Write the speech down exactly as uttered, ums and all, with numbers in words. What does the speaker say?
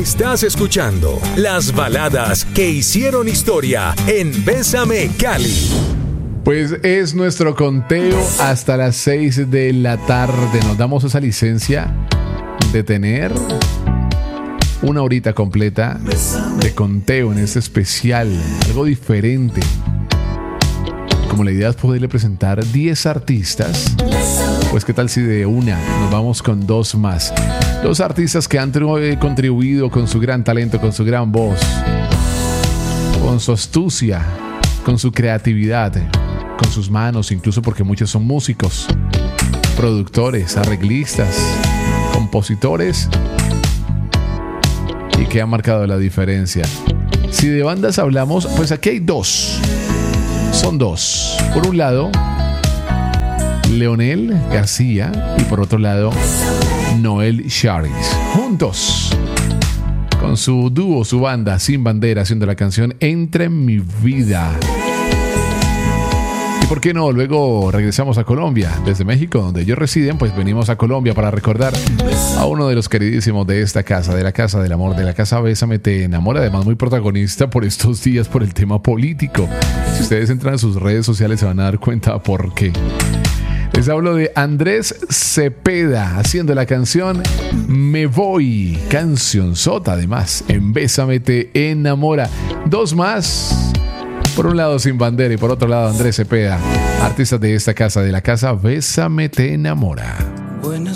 Estás escuchando las baladas que hicieron historia en Bésame Cali. Pues es nuestro conteo hasta las seis de la tarde. Nos damos esa licencia de tener una horita completa de conteo en este especial, algo diferente. Como la idea es poderle presentar diez artistas, pues qué tal si de una nos vamos con dos más. Dos artistas que han eh, contribuido con su gran talento, con su gran voz, con su astucia, con su creatividad, con sus manos, incluso porque muchos son músicos, productores, arreglistas, compositores, y que han marcado la diferencia. Si de bandas hablamos, pues aquí hay dos. Son dos. Por un lado, Leonel García, y por otro lado, Noel Charis. Juntos, con su dúo, su banda Sin Bandera, haciendo la canción Entra en mi vida. ¿Y por qué no? Luego regresamos a Colombia. Desde México, donde ellos residen, pues venimos a Colombia para recordar a uno de los queridísimos de esta casa, de la Casa del Amor, de la Casa Bésame Te Enamora, además muy protagonista por estos días por el tema político. Si ustedes entran a sus redes sociales se van a dar cuenta por qué. Les hablo de Andrés Cepeda haciendo la canción Me Voy, cancionzota además, en Bésame Te Enamora. Dos más. Por un lado Sin Bandera y por otro lado Andrés Cepeda, artistas de esta casa, de la Casa Bésame Te Enamora.